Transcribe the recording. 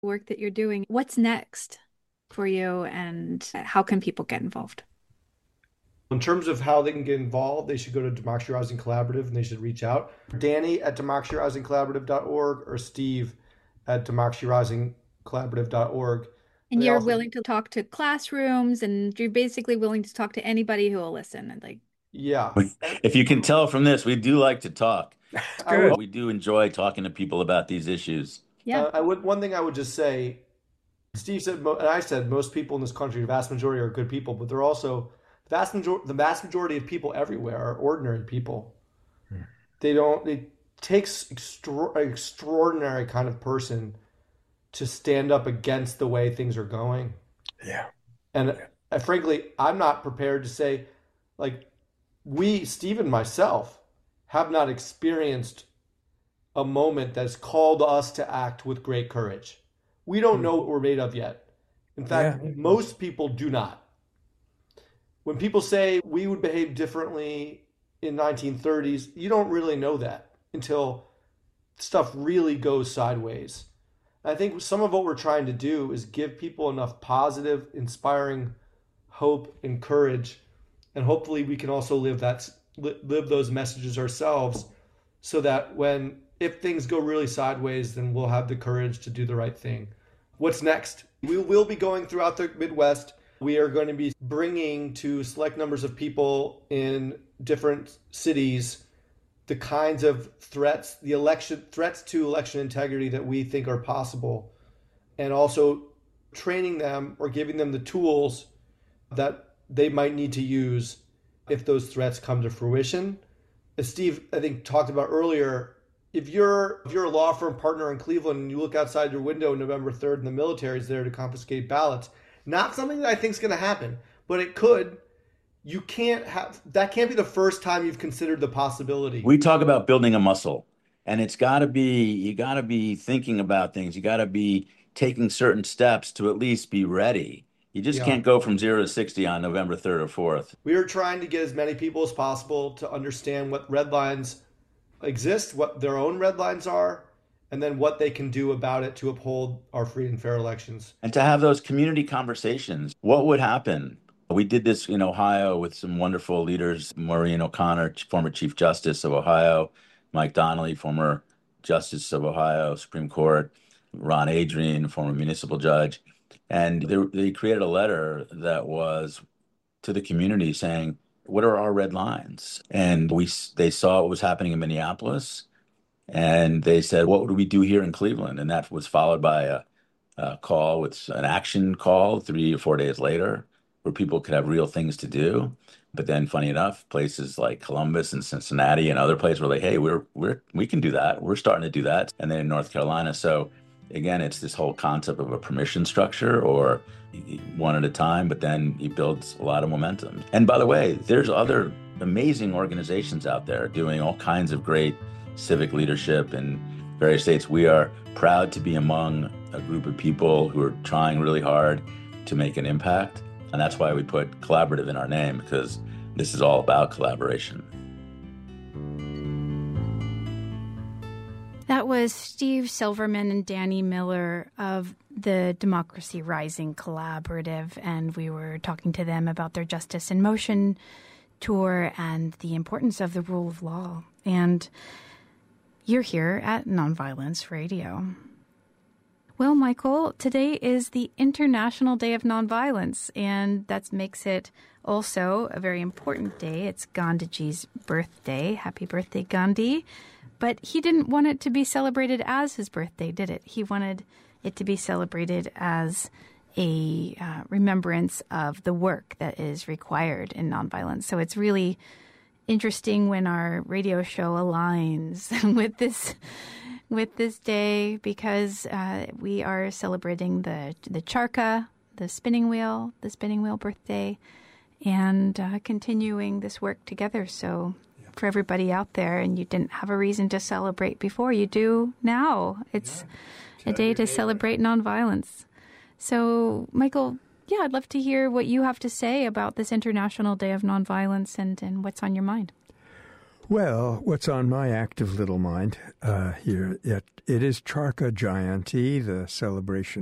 work that you're doing. What's next for you and how can people get involved? In terms of how they can get involved, they should go to Democracy Rising Collaborative and they should reach out. Danny at democracyrisingcollaborative.org or Steve at democracyrisingcollaborative.org. And They you're also, willing to talk to classrooms and you're basically willing to talk to anybody who will listen and yeah. If you can tell from this, we do like to talk. It's good. We do enjoy talking to people about these issues. yeah. One thing I would just say, Steve said, and I said, most people in this country, the vast majority are good people, but they're also the vast majority of people everywhere are ordinary people. They don't. It takes an extraordinary kind of person to stand up against the way things are going. Yeah. And frankly, I'm not prepared to say, like, Steve and myself, have not experienced a moment that's called us to act with great courage. We don't know what we're made of yet. In fact, most people do not. When people say we would behave differently in 1930s, you don't really know that until stuff really goes sideways. I think some of what we're trying to do is give people enough positive, inspiring hope and courage, and hopefully we can also live those messages ourselves, so that if things go really sideways, then we'll have the courage to do the right thing. What's next? We will be going throughout the Midwest. We are going to be bringing to select numbers of people in different cities the kinds of threats to election integrity that we think are possible, and also training them or giving them the tools that they might need to use if those threats come to fruition. As Steve, I think, talked about earlier, if you're a law firm partner in Cleveland and you look outside your window November 3rd and the military is there to confiscate ballots, not something that I think is going to happen, but it could. That can't be the first time you've considered the possibility. We talk about building a muscle, and you got to be thinking about things. You got to be taking certain steps to at least be ready. You just Yeah. can't go from 0 to 60 on November 3rd or 4th. We are trying to get as many people as possible to understand what red lines exist, what their own red lines are, and then what they can do about it to uphold our free and fair elections. And to have those community conversations. What would happen? We did this in Ohio with some wonderful leaders, Maureen O'Connor, former Chief Justice of Ohio, Mike Donnelly, former Justice of Ohio Supreme Court, Ron Adrian, former municipal judge. And they created a letter that was to the community saying, what are our red lines? And they saw what was happening in Minneapolis, and they said, what would we do here in Cleveland? And that was followed by a call with an action call 3 or 4 days later, where people could have real things to do. But then, funny enough, places like Columbus and Cincinnati and other places were like, hey, we can do that. We're starting to do that. And then in North Carolina. So again, it's this whole concept of a permission structure, or one at a time, but then it builds a lot of momentum. And by the way, there's other amazing organizations out there doing all kinds of great civic leadership in various states. We are proud to be among a group of people who are trying really hard to make an impact. And that's why we put collaborative in our name, because this is all about collaboration. That was Steve Silverman and Danny Miller of the Democracy Rising Collaborative, and we were talking to them about their Justice in Motion tour and the importance of the rule of law. And you're here at Nonviolence Radio. Well, Michael, today is the International Day of Nonviolence, and that makes it also a very important day. It's Gandhiji's birthday. Happy birthday, Gandhi. But he didn't want it to be celebrated as his birthday, did it? He wanted it to be celebrated as a remembrance of the work that is required in nonviolence. So it's really interesting when our radio show aligns with this day, because we are celebrating the charkha, the spinning wheel birthday, and continuing this work together. So for everybody out there, and you didn't have a reason to celebrate before, you do now. It's a day to celebrate nonviolence. So, Michael, I'd love to hear what you have to say about this International Day of Nonviolence and what's on your mind. Well, what's on my active little mind here? It is Charka Jayanti, the celebration